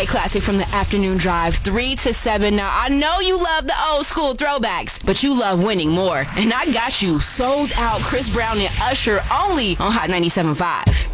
Okay, classic from the afternoon drive, 3 to 7. Now, I know you love the old school throwbacks, but you love winning more. And I got you. Sold Out, Chris Brown and Usher only on Hot 97.5.